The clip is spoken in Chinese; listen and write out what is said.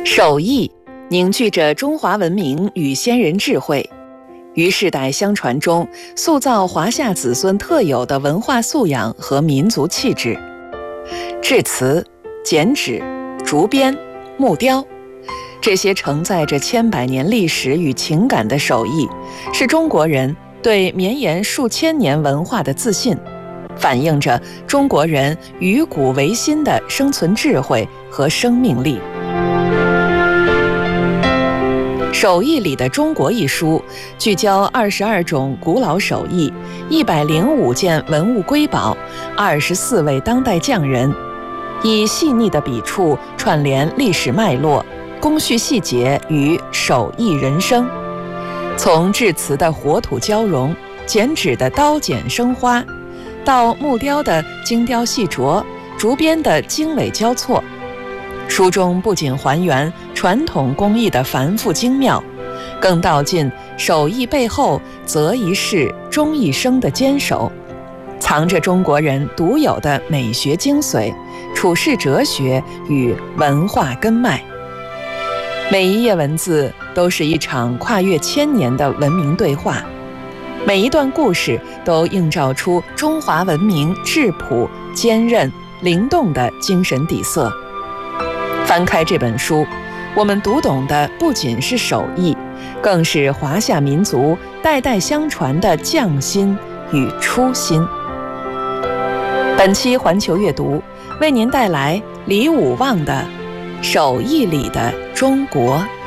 手艺凝聚着中华文明与先人智慧，于世代相传中塑造华夏子孙特有的文化素养和民族气质。制瓷、剪纸、竹编、木雕，这些承载着千百年历史与情感的手艺，是中国人对绵延数千年文化的自信，反映着中国人与古为新的生存智慧和生命力。手艺里的中国一书聚焦22种古老手艺、105件文物瑰宝、24位当代匠人，以细腻的笔触串联历史脉络、工序细节与手艺人生。从制瓷的火土交融、剪纸的刀剪生花，到木雕的精雕细琢、竹编的经纬交错，书中不仅还原传统工艺的繁复精妙，更道尽手艺背后择一事终一生的坚守，藏着中国人独有的美学精髓、处世哲学与文化根脉。每一页文字都是一场跨越千年的文明对话，每一段故事都映照出中华文明质朴、坚韧、灵动的精神底色。翻开这本书，我们读懂的不仅是手艺，更是华夏民族代代相传的匠心与初心。本期环球阅读为您带来李武旺的《手艺里的中国》。